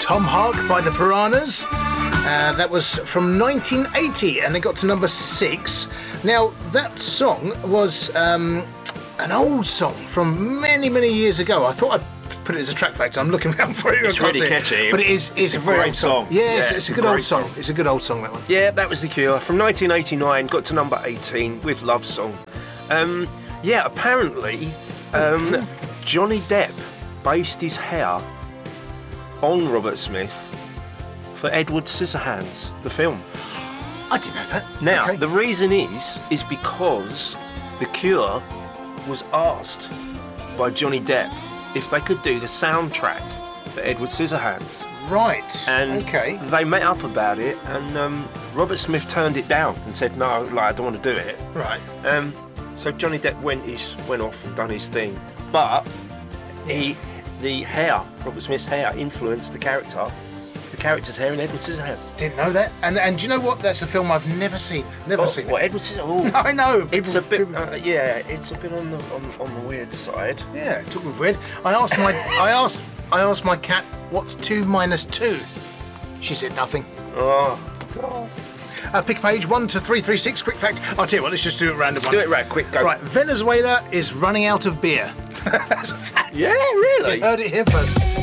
Tom Hark by the Piranhas. That was from 1980, and they got to number 6. Now, that song was an old song from many, many years ago. I thought I'd put it as a track factor. I'm looking around for it. It's really catchy. But it's a very great old song. Yeah, it's a good old song. It's a good old song, that one. Yeah, that was The Cure. From 1989, got to number 18 with Love Song. Apparently, Johnny Depp based his hair on Robert Smith for Edward Scissorhands, the film. I didn't know that. Now, Okay. the reason is because The Cure was asked by Johnny Depp if they could do the soundtrack for Edward Scissorhands. Right. And okay. they met up about it, and Robert Smith turned it down and said, no, I don't want to do it. Right. So Johnny Depp went off and done his thing. But the hair, Robert Smith's hair, influenced the character's hair in Edward Scissorhands. Didn't know that. And do you know what? That's a film I've never seen. Never seen. What, Edward Scissorhands? I know. It's a bit, it's a bit on the weird side. Yeah, it took me weird. I asked my cat, what's 2 minus 2? She said nothing. Oh, God. Pick page 1 to 336. Quick fact. I'll tell you what. Let's just do it random. Do it right, quick, go. Right. Venezuela is running out of beer. That's a fact. Yeah, really? You heard it here first.